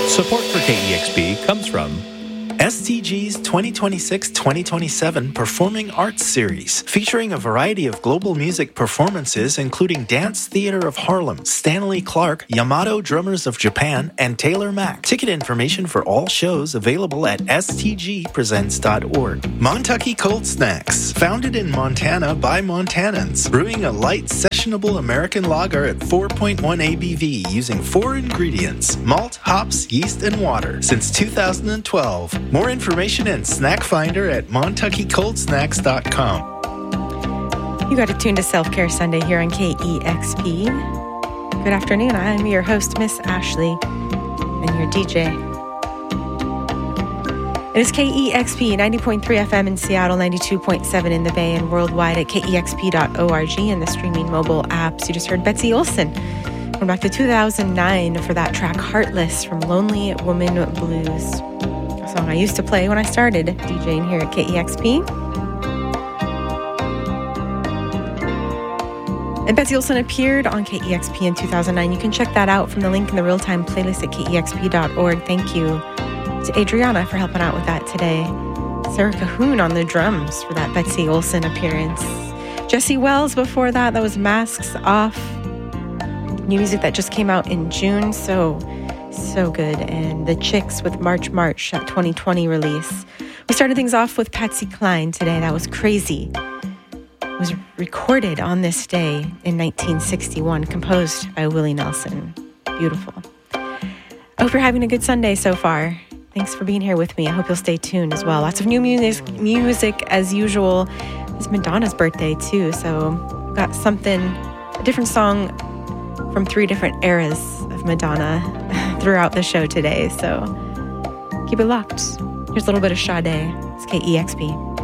Support for KEXP comes from STG's 2026-2027 Performing Arts Series, featuring a variety of global music performances including Dance Theater of Harlem, Stanley Clarke, Yamato Drummers of Japan, and Taylor Mack. Ticket information for all shows available at stgpresents.org. Montucky Cold Snacks, founded in Montana by Montanans, brewing a light, sessionable American lager at 4.1 ABV using 4 ingredients: malt, hops, yeast, and water since 2012. More information and Snack Finder at MontuckyColdSnacks.com. You got it tuned to Self-Care Sunday here on KEXP. Good afternoon. I'm your host, Miss Ashley, and your DJ. It is KEXP 90.3 FM in Seattle, 92.7 in the Bay, and worldwide at KEXP.org and the streaming mobile apps. You just heard Betsy Olsen. We're back to 2009 for that track Heartless from Lonely Woman Blues. Song I used to play when I started DJing here at KEXP. And Betsy Olsen appeared on KEXP in 2009. You can check that out from the link in the real-time playlist at KEXP.org. Thank you to Adriana for helping out with that today. Sarah Cahoon on the drums for that Betsy Olsen appearance. Jesse Wells before that. That was Masks Off. New music that just came out in June. So good. And The Chicks with March, that 2020 release. We started things off with Patsy Cline today. That was Crazy. It was recorded on this day in 1961, composed by Willie Nelson. Beautiful. I hope you're having a good Sunday so far. Thanks for being here with me. I hope you'll stay tuned as well. Lots of new music as usual. It's Madonna's birthday too, so we've got a different song from 3 different eras of Madonna throughout the show today, so keep it locked. Here's a little bit of Sade. It's KEXP.